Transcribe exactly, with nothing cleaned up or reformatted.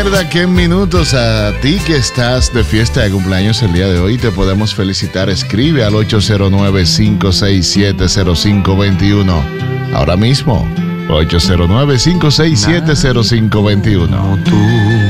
Recuerda que en minutos a ti que estás de fiesta de cumpleaños el día de hoy te podemos felicitar. Escribe al ocho cero nueve, cinco seis siete, cero cinco dos uno. Ahora mismo, ocho cero nueve, cinco seis siete, cero cinco dos uno.